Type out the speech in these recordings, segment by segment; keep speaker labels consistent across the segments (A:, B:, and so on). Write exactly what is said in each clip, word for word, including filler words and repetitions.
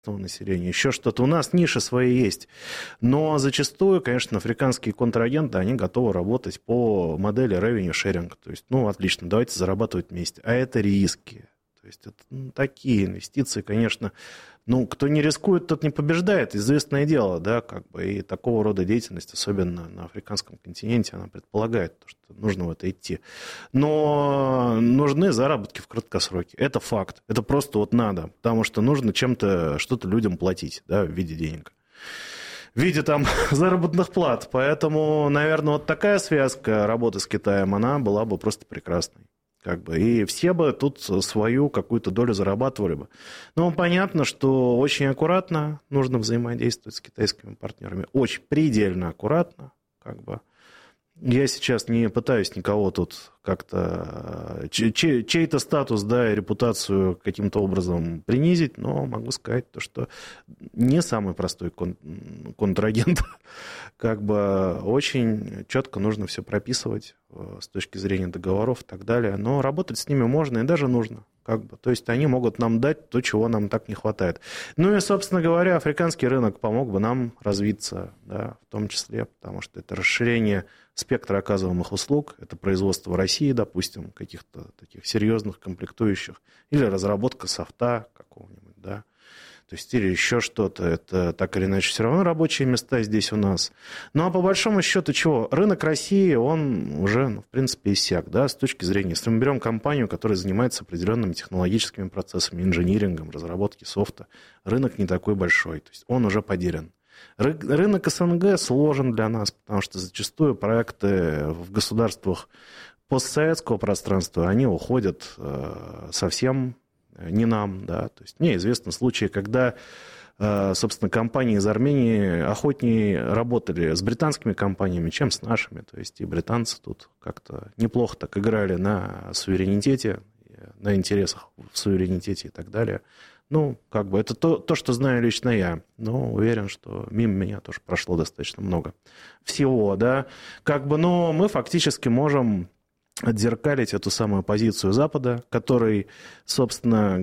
A: населения, еще что-то. У нас ниши свои есть. Но зачастую, конечно, африканские контрагенты, они готовы работать по модели revenue sharing. То есть, ну, отлично, давайте зарабатывать вместе. А это риски. То есть, это ну, такие инвестиции, конечно... Ну, кто не рискует, тот не побеждает, известное дело, да, как бы, и такого рода деятельность, особенно на африканском континенте, она предполагает, что нужно в это идти. Но нужны заработки в краткосроке, это факт, это просто вот надо, потому что нужно чем-то, что-то людям платить, да, в виде денег, в виде там заработных плат, поэтому, наверное, вот такая связка работы с Китаем, она была бы просто прекрасной. Как бы, и все бы тут свою какую-то долю зарабатывали бы. Но понятно, что очень аккуратно нужно взаимодействовать с китайскими партнерами. Очень предельно аккуратно. Как бы. Я сейчас не пытаюсь никого тут как-то... чей-то статус, да, и репутацию каким-то образом принизить, но могу сказать, то, что не самый простой кон- контрагент. Как бы очень четко нужно все прописывать с точки зрения договоров и так далее. Но работать с ними можно и даже нужно. Как бы. То есть они могут нам дать то, чего нам так не хватает. Ну и, собственно говоря, африканский рынок помог бы нам развиться, да, в том числе, потому что это расширение спектра оказываемых услуг, это производство в России, допустим, каких-то таких серьезных комплектующих, или разработка софта какого-нибудь, да. То есть или еще что-то, это так или иначе все равно рабочие места здесь у нас. Ну, а по большому счету чего? Рынок России, он уже, ну, в принципе, иссяк, да, с точки зрения, если мы берем компанию, которая занимается определенными технологическими процессами, инжинирингом, разработки софта, рынок не такой большой, то есть он уже поделен. Рынок СНГ сложен для нас, потому что зачастую проекты в государствах постсоветского пространства, они уходят совсем не нам, да, то есть мне известны случаи, когда, собственно, компании из Армении охотнее работали с британскими компаниями, чем с нашими, то есть и британцы тут как-то неплохо так играли на суверенитете, на интересах в суверенитете и так далее. Ну, как бы это то, то, что знаю лично я, но уверен, что мимо меня тоже прошло достаточно много всего, да, как бы, но мы фактически можем отзеркалить эту самую позицию Запада, который, собственно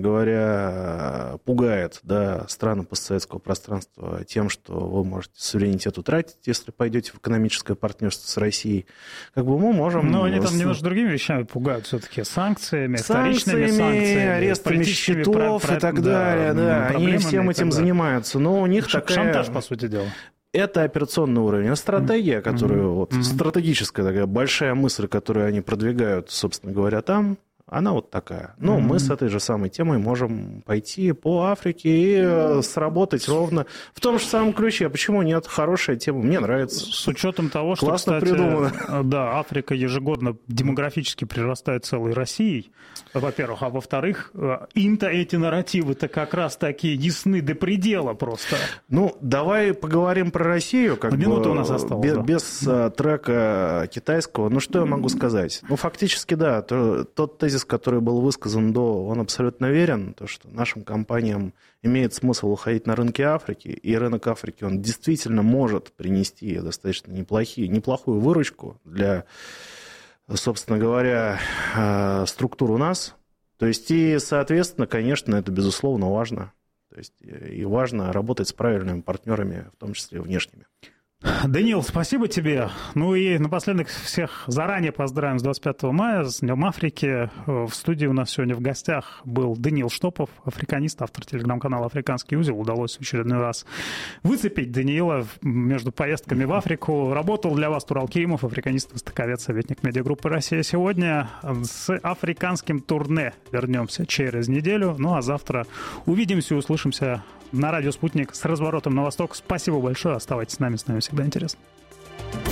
A: говоря, пугает, да, страны постсоветского пространства тем, что вы можете суверенитет утратить, если пойдете в экономическое партнерство с Россией. Как бы мы можем...
B: Но они там немножко другими вещами пугают все-таки. Санкциями,
A: санкциями,
B: вторичными санкциями,
A: арестами счетов
B: про...
A: и так далее. Да, да. Они всем этим занимаются. Но у них
B: Ш-
A: такая...
B: Шантаж, по сути дела.
A: Это операционный уровень, а стратегия, которую, mm-hmm. вот, mm-hmm. стратегическая такая большая мысль, которую они продвигают, собственно говоря, там, она вот такая. Ну, mm-hmm. мы с этой же самой темой можем пойти по Африке и mm-hmm. сработать ровно в том же самом ключе. Почему нет? Хорошая тема, мне нравится.
B: С учетом того, что,
A: классно
B: кстати,
A: придумано.
B: Да, Африка ежегодно демографически прирастает целой Россией, во-первых, а во-вторых, им-то эти нарративы-то как раз такие ясны до предела просто.
A: Ну, давай поговорим про Россию, как
B: Минута
A: бы,
B: у нас осталась,
A: без,
B: да.
A: без да. трека китайского. Ну, что я могу сказать? Ну, фактически, да, то, тот тезис, который был высказан до, он абсолютно верен, то, что нашим компаниям имеет смысл уходить на рынки Африки, и рынок Африки, он действительно может принести достаточно неплохие, неплохую выручку для, собственно говоря, структур у нас. То есть, и, соответственно, конечно, это, безусловно, важно. То есть, и важно работать с правильными партнерами, в том числе внешними.
B: Даниил, спасибо тебе. Ну и напоследок всех заранее поздравим с двадцать пятого мая, с Днем Африки. В студии у нас сегодня в гостях был Даниил Штопов, африканист, автор телеграм-канала «Африканский узел». Удалось в очередной раз выцепить Даниила между поездками в Африку. Работал для вас Турал Керимов, африканист, востоковед, советник медиагруппы «Россия сегодня». С африканским турне вернемся через неделю. Ну а завтра увидимся и услышимся на радио «Спутник» с разворотом на восток. Спасибо большое. Оставайтесь с нами, с нами всегда интересно.